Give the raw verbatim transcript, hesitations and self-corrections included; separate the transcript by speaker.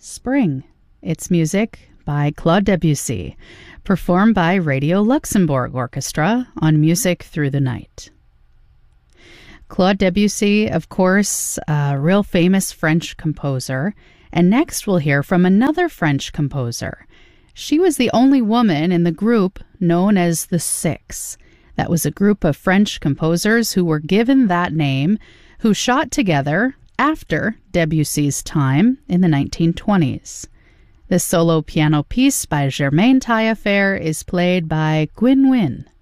Speaker 1: Spring. It's music by Claude Debussy, performed by Radio Luxembourg Orchestra on Music Through the Night. Claude Debussy, of course, a real famous French composer, and next we'll hear from another French composer. She was the only woman in the group known as the Six. That was a group of French composers who were given that name, who shot together after Debussy's time in the nineteen twenties. This solo piano piece by Germaine Taillefer is played by Gwyn Wyn.